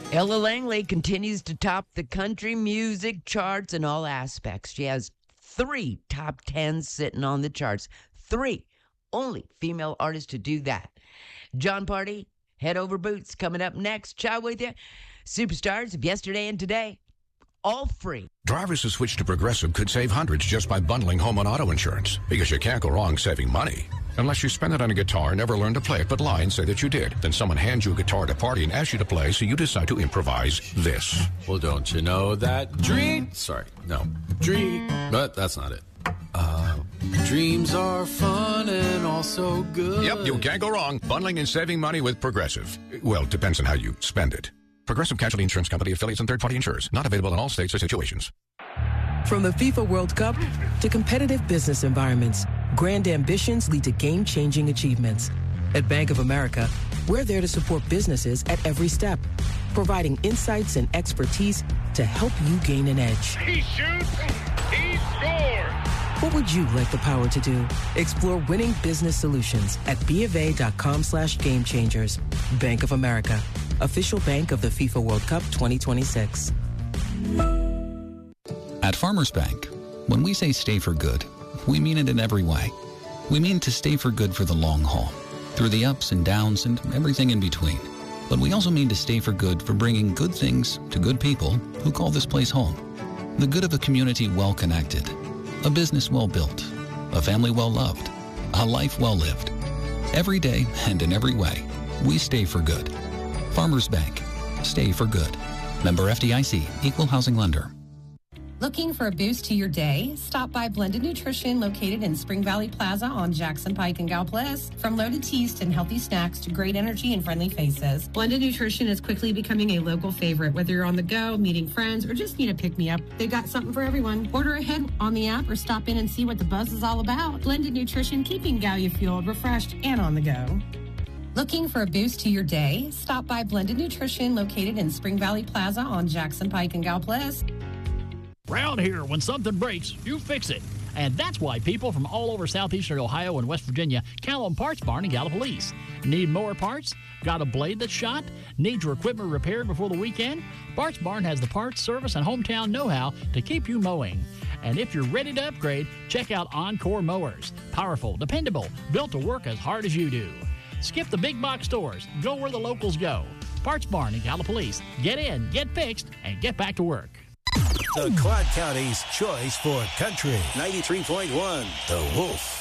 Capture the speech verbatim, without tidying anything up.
Ella Langley continues to top the country music charts in all aspects. She has three top tens sitting on the charts. Three. Only female artist to do that. John Party, Head Over Boots, coming up next. Chat with you. Superstars of yesterday and today. All free. Drivers who switch to Progressive could save hundreds just by bundling home and auto insurance. Because you can't go wrong saving money. Unless you spend it on a guitar, never learn to play it, but lie and say that you did. Then someone hands you a guitar at a party and asks you to play, so you decide to improvise this. Well, don't you know that dream... Sorry, no. Dream... But that's not it. Uh, dreams are fun and also good. Yep, you can't go wrong. Bundling and saving money with Progressive. Well, depends on how you spend it. Progressive Casualty Insurance Company, affiliates, and third-party insurers. Not available in all states or situations. From the FIFA World Cup to competitive business environments, grand ambitions lead to game-changing achievements. At Bank of America, we're there to support businesses at every step, providing insights and expertise to help you gain an edge. He shoots, he scores! What would you like the power to do? Explore winning business solutions at BofA.com slash game changers. Bank of America, official bank of the FIFA World Cup twenty twenty-six. At Farmers Bank, when we say stay for good, we mean it in every way. We mean to stay for good for the long haul, through the ups and downs and everything in between. But we also mean to stay for good for bringing good things to good people who call this place home. The good of a community well connected, a business well built, a family well loved, a life well lived. Every day and in every way, we stay for good. Farmers Bank. Stay for good. Member F D I C, Equal Housing Lender. Looking for a boost to your day? Stop by Blended Nutrition, located in Spring Valley Plaza on Jackson Pike and Galples. From loaded teas and healthy snacks to great energy and friendly faces, Blended Nutrition is quickly becoming a local favorite. Whether you're on the go, meeting friends, or just need a pick-me-up, they've got something for everyone. Order ahead on the app or stop in and see what the buzz is all about. Blended Nutrition, keeping Gallia fueled, refreshed, and on the go. Looking for a boost to your day? Stop by Blended Nutrition, located in Spring Valley Plaza on Jackson Pike and Galples. Round here, when something breaks, you fix it. And that's why people from all over southeastern Ohio and West Virginia count on Parts Barn in Gallipolis. Need mower parts? Got a blade that's shot? Need your equipment repaired before the weekend? Parts Barn has the parts, service, and hometown know-how to keep you mowing. And if you're ready to upgrade, check out Encore Mowers. Powerful, dependable, built to work as hard as you do. Skip the big box stores. Go where the locals go. Parts Barn in Gallipolis. Get in, get fixed, and get back to work. The Quad County's choice for country. ninety-three point one, The Wolf.